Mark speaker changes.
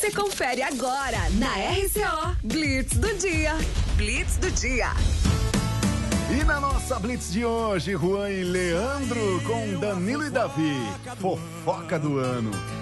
Speaker 1: Você confere agora na RCO Blitz do Dia. Blitz do Dia.
Speaker 2: E na nossa Blitz de hoje, Juan e Leandro com Danilo e Davi. Fofoca do ano.